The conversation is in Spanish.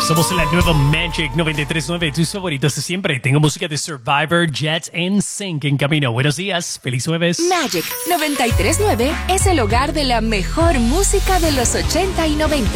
Somos la nueva Magic 93.9, tus favoritos de siempre. Tengo música de Survivor, Jet and Sync en camino. Buenos días, feliz jueves. Magic 93.9 es el hogar de la mejor música de los 80 y 90.